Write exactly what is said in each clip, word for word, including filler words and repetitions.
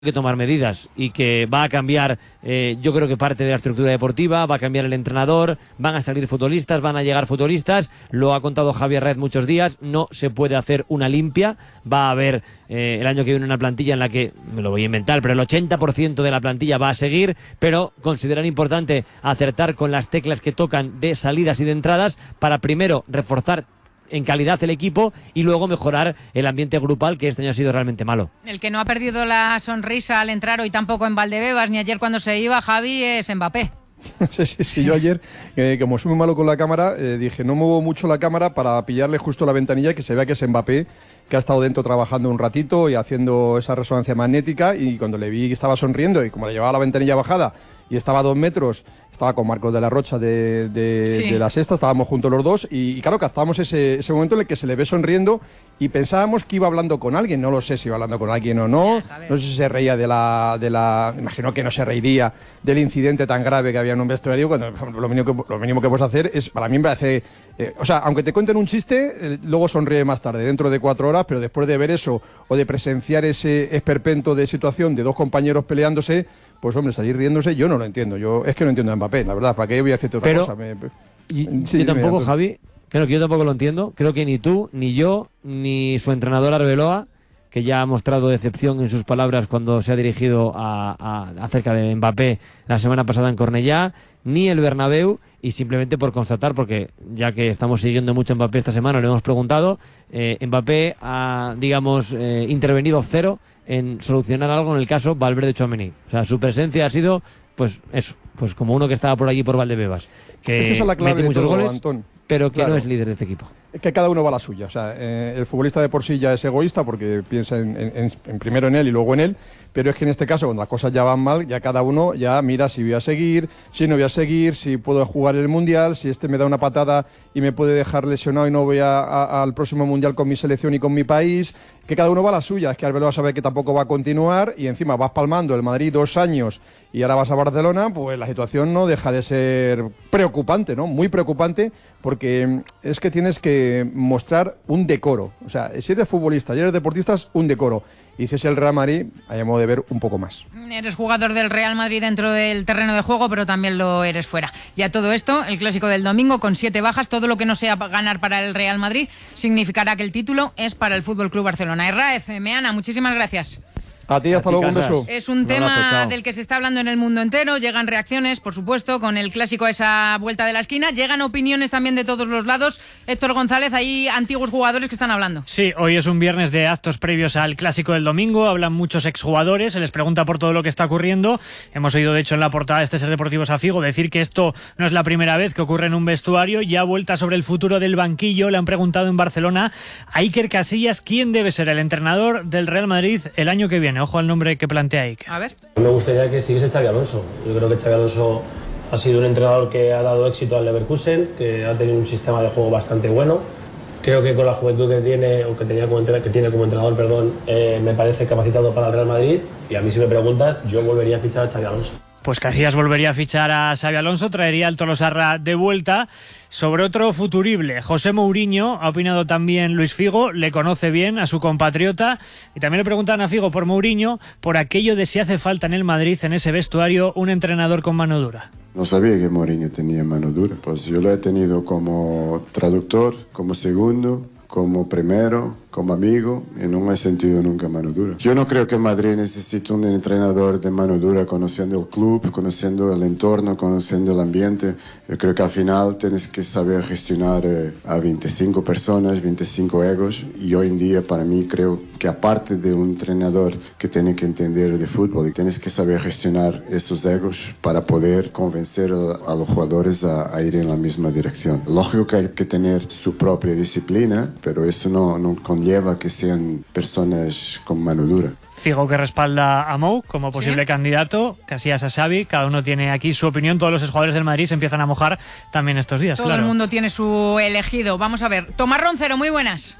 que tomar medidas y que va a cambiar, eh, yo creo que parte de la estructura deportiva, va a cambiar el entrenador, van a salir futbolistas, van a llegar futbolistas, lo ha contado Javier Red muchos días, no se puede hacer una limpia, va a haber eh, el año que viene una plantilla en la que, me lo voy a inventar, pero el ochenta por ciento de la plantilla va a seguir, pero consideran importante acertar con las teclas que tocan de salidas y de entradas para primero reforzar en calidad el equipo y luego mejorar el ambiente grupal, que este año ha sido realmente malo. El que no ha perdido la sonrisa al entrar hoy tampoco en Valdebebas ni ayer cuando se iba, Javi, es Mbappé. Sí, sí, sí, yo ayer, eh, como soy muy malo con la cámara, eh, dije no muevo mucho la cámara para pillarle justo la ventanilla, que se vea que es Mbappé, que ha estado dentro trabajando un ratito y haciendo esa resonancia magnética, y cuando le vi que estaba sonriendo y como le llevaba la ventanilla bajada y estaba a dos metros, estaba con Marcos de la Rocha de, de, sí. de la Sexta, estábamos juntos los dos y, y claro, captamos ese, ese momento en el que se le ve sonriendo y pensábamos que iba hablando con alguien, no lo sé si iba hablando con alguien o no, no sé si se reía de la, de la, imagino que no se reiría del incidente tan grave que había en un vestuario, cuando lo mínimo que, lo mínimo que puedes hacer es, para mí me parece, eh, o sea, aunque te cuenten un chiste, eh, luego sonríe más tarde, dentro de cuatro horas, pero después de ver eso o de presenciar ese esperpento de situación de dos compañeros peleándose, pues hombre, salir riéndose, yo no lo entiendo. Yo es que no entiendo a Mbappé, la verdad. ¿Para qué voy a decirte otra Pero, cosa? Me, y, sí, yo tampoco, me, Javi, creo que yo tampoco lo entiendo. Creo que ni tú, ni yo, ni su entrenador Arbeloa, que ya ha mostrado decepción en sus palabras cuando se ha dirigido a, a, acerca de Mbappé la semana pasada en Cornellá, ni el Bernabéu, y simplemente por constatar, porque ya que estamos siguiendo mucho a Mbappé esta semana, le hemos preguntado, eh, Mbappé ha, digamos, eh, intervenido cero en solucionar algo en el caso Valverde-Tchouaméni. O sea, su presencia ha sido, pues eso, pues como uno que estaba por allí por Valdebebas, que, es que esa es la clave mete muchos de todo, goles, Antón. pero que Claro. no es líder de este equipo. Es que cada uno va a la suya. O sea, eh, el futbolista de por sí ya es egoísta porque piensa en, en, en primero en él y luego en él. Pero es que en este caso, cuando las cosas ya van mal, ya cada uno ya mira si voy a seguir, si no voy a seguir, si puedo jugar el Mundial, si este me da una patada y me puede dejar lesionado y no voy a, a, al próximo Mundial con mi selección y con mi país. Que cada uno va a la suya. Es que Arbeloa sabe que tampoco va a continuar y encima vas palmando el Madrid dos años y ahora vas a Barcelona, pues la situación no deja de ser preocupante, ¿no? Muy preocupante, porque es que tienes que mostrar un decoro. O sea, si eres futbolista y eres deportista, es un decoro. Y si es el Real Madrid, hay modo de ver un poco más. Eres jugador del Real Madrid dentro del terreno de juego, pero también lo eres fuera. Y a todo esto, el clásico del domingo con siete bajas, todo lo que no sea ganar para el Real Madrid significará que el título es para el F C Barcelona. Erraez, Meana, muchísimas gracias. A ti, hasta luego, un beso. Es un tema del que se está hablando en el mundo entero. Llegan reacciones, por supuesto, con el clásico a esa vuelta de la esquina. Llegan opiniones también de todos los lados. Héctor González, hay antiguos jugadores que están hablando. Sí, hoy es un viernes de actos previos al clásico del domingo. Hablan muchos exjugadores, se les pregunta por todo lo que está ocurriendo. Hemos oído, de hecho, en la portada de este Ser Deportivos a Figo decir que esto no es la primera vez que ocurre en un vestuario. Ya vuelta sobre el futuro del banquillo, le han preguntado en Barcelona a Iker Casillas quién debe ser el entrenador del Real Madrid el año que viene. Ojo al nombre que plantea Iker. A ver. Me gustaría que siguiese Xabi Alonso. Yo creo que Xabi Alonso ha sido un entrenador que ha dado éxito al Leverkusen, que ha tenido un sistema de juego bastante bueno. Creo que con la juventud que tiene, o que tenía como entrenador, que tiene como entrenador, perdón, eh, me parece capacitado para el Real Madrid. Y a mí, si me preguntas, yo volvería a fichar a Xabi Alonso. Pues Casillas volvería a fichar a Xabi Alonso, traería al Tolosarra de vuelta. Sobre otro futurible, José Mourinho, ha opinado también Luis Figo, le conoce bien a su compatriota, y también le preguntan a Figo por Mourinho, por aquello de si hace falta en el Madrid, en ese vestuario, un entrenador con mano dura. No sabía que Mourinho tenía mano dura, pues yo lo he tenido como traductor, como segundo, como primero, como amigo, y no he sentido nunca mano dura. Yo no creo que Madrid necesite un entrenador de mano dura, conociendo el club, conociendo el entorno, conociendo el ambiente. Yo creo que al final tienes que saber gestionar eh, a veinticinco personas, veinticinco egos, y hoy en día para mí creo que aparte de un entrenador que tiene que entender de fútbol, tienes que saber gestionar esos egos para poder convencer a, a los jugadores a, a ir en la misma dirección. Lógico que hay que tener su propia disciplina, pero eso no, no conlleva que sean personas con mano dura. Figo que respalda a Mou como posible ¿Sí? candidato, Casillas a Xavi, cada uno tiene aquí su opinión, todos los jugadores del Madrid se empiezan a mojar también estos días. Todo claro. el mundo tiene su elegido. Vamos a ver, Tomás Roncero, muy buenas.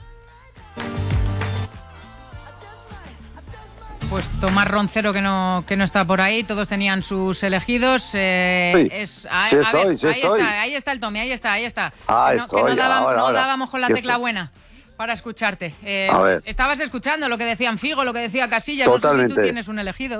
Pues Tomás Roncero que no que no está por ahí, todos tenían sus elegidos. Eh, sí, es, a, sí a estoy, ver, sí ahí estoy. está, ahí está el Tommy, ahí está, ahí está. Ah, que no, estoy, que no, dábamos, ahora, no ahora. dábamos con la ¿Qué tecla estoy? buena Para escucharte. Eh, A ver. Estabas escuchando lo que decían Figo, lo que decía Casillas. No sé si Totalmente. tú tienes un elegido.